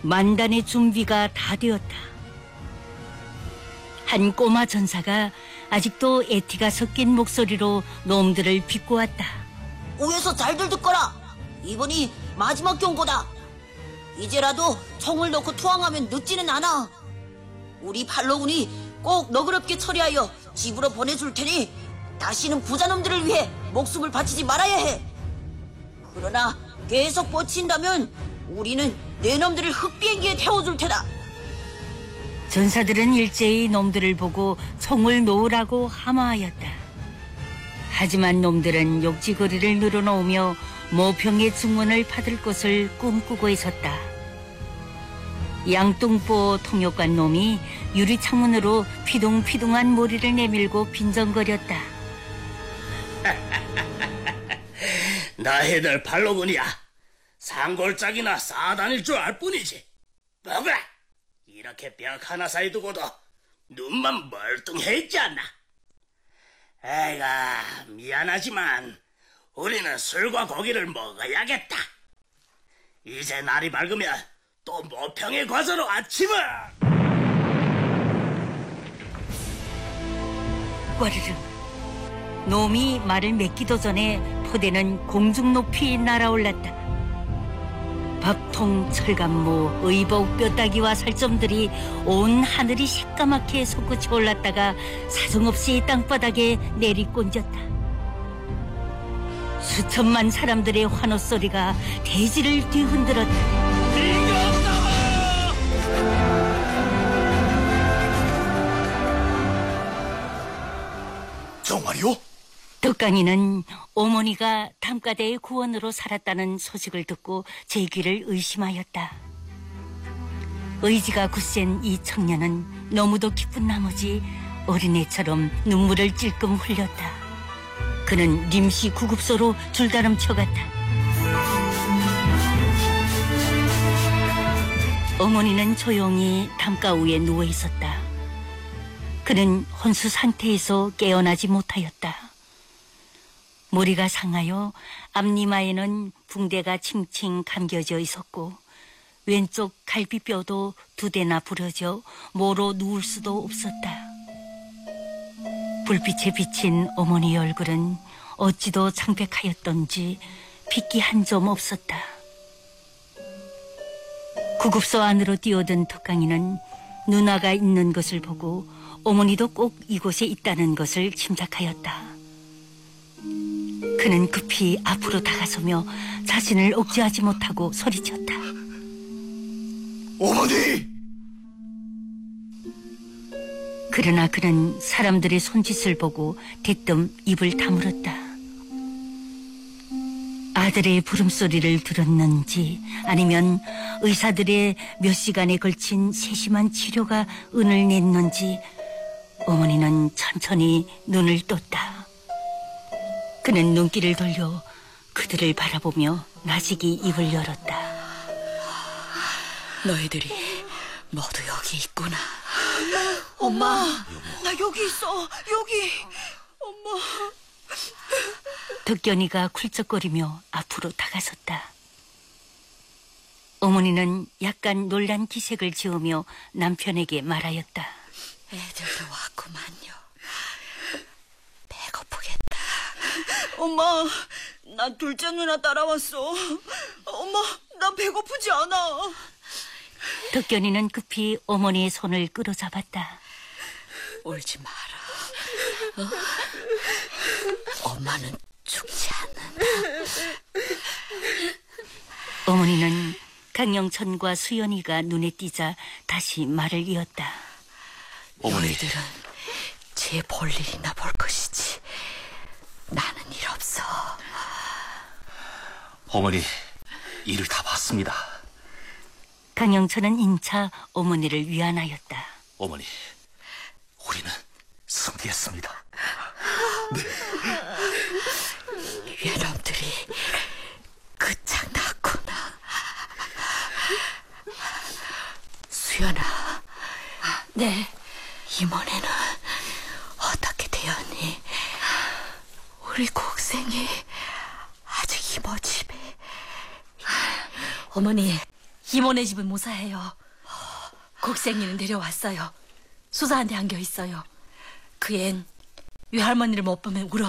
만단의 준비가 다 되었다. 한 꼬마 전사가 아직도 애티가 섞인 목소리로 놈들을 비꼬았다. 오해서 잘들 듣거라. 이번이 마지막 경고다. 이제라도 총을 넣고 투항하면 늦지는 않아. 우리 팔로군이 꼭 너그럽게 처리하여 집으로 보내줄 테니 다시는 부자놈들을 위해 목숨을 바치지 말아야 해. 그러나 계속 버틴다면 우리는 내 놈들을 흑비행기에 태워줄 테다. 전사들은 일제히 놈들을 보고 총을 놓으라고 하마하였다. 하지만 놈들은 욕지거리를 늘어놓으며 모평의 증언을 받을 것을 꿈꾸고 있었다. 양뚱보 통역관 놈이 유리창문으로 피둥피둥한 머리를 내밀고 빈정거렸다. 너희들 팔로군이야. 산골짜기나 싸다닐 줄 알 뿐이지. 먹어라. 이렇게 벽 하나 사이 두고도 눈만 멀뚱해 있지 않나. 에이가 미안하지만 우리는 술과 고기를 먹어야겠다. 이제 날이 밝으면 또 모평의 과서로 아침을. 와르르. 놈이 말을 맺기도 전에 포대는 공중 높이 날아올랐다. 밥통, 철감무, 의복, 뼈다귀와 살점들이 온 하늘이 새까맣게 솟구쳐 올랐다가 사정없이 땅바닥에 내리꼰졌다. 수천만 사람들의 환호 소리가 대지를 뒤흔들었다. 정말이요? 덕강이는 어머니가 담가대의 구원으로 살았다는 소식을 듣고 제 귀를 의심하였다. 의지가 굳센 이 청년은 너무도 기쁜 나머지 어린애처럼 눈물을 찔끔 흘렸다. 그는 림시 구급소로 줄다름쳐갔다. 어머니는 조용히 담가 위에 누워 있었다. 그는 혼수 상태에서 깨어나지 못하였다. 머리가 상하여 앞니마에는 붕대가 칭칭 감겨져 있었고 왼쪽 갈비뼈도 2대나 부러져 모로 누울 수도 없었다. 불빛에 비친 어머니의 얼굴은 어찌도 창백하였던지 핏기 한 점 없었다. 구급소 안으로 뛰어든 덕강이는 누나가 있는 것을 보고 어머니도 꼭 이곳에 있다는 것을 짐작하였다. 그는 급히 앞으로 다가서며 자신을 억제하지 못하고 소리쳤다. 어머니! 그러나 그는 사람들의 손짓을 보고 대뜸 입을 다물었다. 아들의 부름소리를 들었는지 아니면 의사들의 몇 시간에 걸친 세심한 치료가 은을 냈는지 어머니는 천천히 눈을 떴다. 그는 눈길을 돌려 그들을 바라보며 나직이 입을 열었다. 너희들이 모두 여기 있구나. 엄마, 나 여기 있어. 여기. 엄마. 덕견이가 쿨쩍거리며 앞으로 다가섰다. 어머니는 약간 놀란 기색을 지으며 남편에게 말하였다. 애들도 왔구만요. 배고프겠다. 엄마, 나 둘째 누나 따라왔어. 엄마, 나 배고프지 않아. 덕견이는 급히 어머니의 손을 끌어잡았다. 울지 마라. 엄마는 죽지 않는다. 어머니는 강영천과 수연이가 눈에 띄자 다시 말을 이었다. 어머니. 너희들은 제 볼일이나 볼 것이지 나는 일 없어. 어머니, 일을 다 봤습니다. 강영천은 인차 어머니를 위안하였다. 어머니, 우리는 승리했습니다. 외놈들이 그창 났구나. 수연아. 네. 이번에는 어떻게 되었니? 우리 곡생이 아직 이모 집에. 어머니, 이모네 집은 무사해요. 곡생이는 내려왔어요. 수사한테 안겨 있어요. 그 앤 외할머니를 못 보면 울어.